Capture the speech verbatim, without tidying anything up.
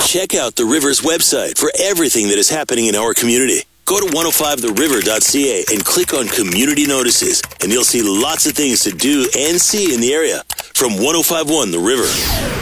Check out the River's website for everything that is happening in our community. Go to one oh five the river dot c a and click on Community Notices, and you'll see lots of things to do and see in the area. From one oh five point one The River.